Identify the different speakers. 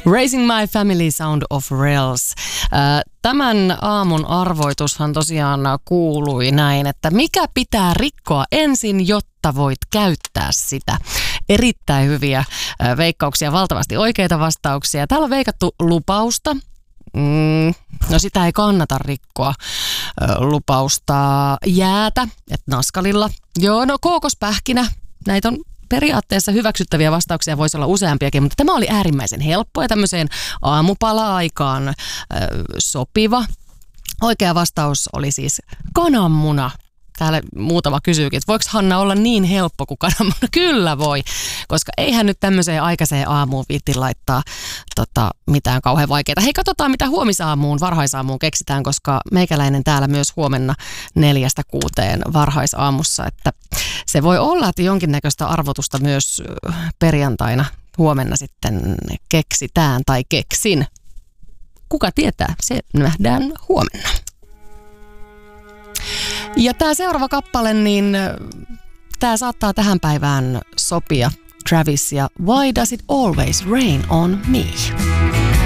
Speaker 1: Raising My Family, Sound of Rails. Tämän aamun arvoitushan tosiaan kuului näin, että mikä pitää rikkoa ensin, jotta voit käyttää sitä. Erittäin hyviä veikkauksia, valtavasti oikeita vastauksia. Täällä on veikattu lupausta. No sitä ei kannata rikkoa. Lupausta jäätä, että naskalilla. Joo, no kookospähkinä. Näitä on periaatteessa hyväksyttäviä vastauksia, voisi olla useampiakin, mutta tämä oli äärimmäisen helppo ja tämmöiseen aamupala-aikaan sopiva. Oikea vastaus oli siis kananmuna. Täällä muutama kysyykin, että voiko Hanna olla niin helppo kuin kananmuna? Kyllä voi, koska eihän nyt tämmöiseen aikaiseen aamuun viitti laittaa mitään kauhean vaikeaa. Hei, katsotaan mitä huomisaamuun, varhaisaamuun keksitään, koska meikäläinen täällä myös huomenna 4-6 varhaisaamussa. Että se voi olla, että jonkinnäköistä arvotusta myös perjantaina huomenna sitten keksitään tai keksin. Kuka tietää, se nähdään huomenna. Ja tämä seuraava kappale, niin tämä saattaa tähän päivään sopia. Travis ja Why Does It Always Rain on Me?